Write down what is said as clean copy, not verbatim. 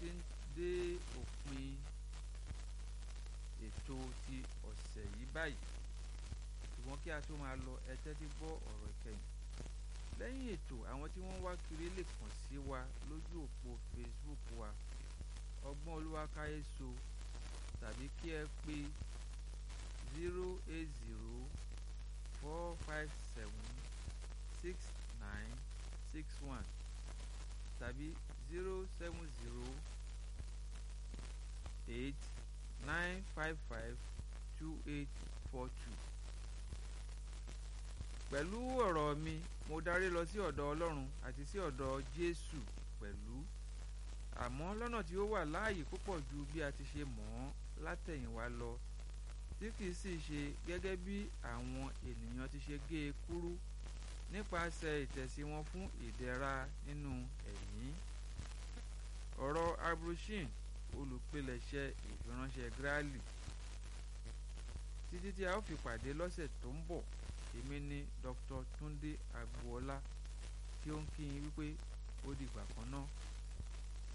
ti ń dé òpin ètò ti ọ̀sẹ̀ yìí báyìí, ṣùgbọ́n kí a tó máa lọ, ẹ tẹ́tí gbọ́ ọ̀rọ̀ ìkẹyìn. Lẹ́yìn ètò, àwọn tí wọ́n wá kiri lè kàn sí wa lójú òpó Facebook wa Ọgbọ́n Olúwa Káyéso, tàbí kí ẹ pè 080-457-6961 tàbí 070-8955-2842. Pẹ̀lú ọ̀rọ̀ mi, mo darí lọ sí ọ̀dọ̀ Ọlọ́run àti sí ọ̀dọ̀ Jésù pẹ̀lú, àmọ́ lọ́nà tí ó wà láàyè púpọ̀ ju bí a ti ṣe mọ̀ ọ́n látẹ̀yìnwá lọ, tí kìí sì ṣe gẹ́gẹ́ bí àwọn ènìyàn ti ṣe gé e kúrú nípasẹ̀ ìtẹ̀sí wọn fún ìdẹ̀ra nínú ẹ̀mí. Ọ̀rọ̀ Abrushin, olùpilẹ̀ṣẹ̀ ìfiránṣẹ́ Gírálì. Títí tí a ó fi pàdé lọ́sẹ̀ tó ń bọ̀, èmi ni Dr. Túndé Agboola tí ó ń kí yín wípé ó dìgbà kan náà.